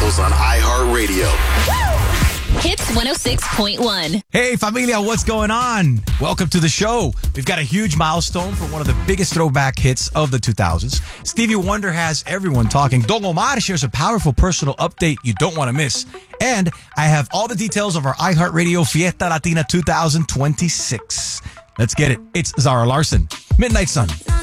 Michaels on iHeartRadio. Hits 106.1. Hey, familia, what's going on? Welcome to the show. We've got a huge milestone for one of the biggest throwback hits of the 2000s. Stevie Wonder has everyone talking. Don Omar shares a powerful personal update you don't want to miss. And I have all the details of our iHeartRadio Fiesta Latina 2026. Let's get it. It's Zara Larson. Midnight Sun.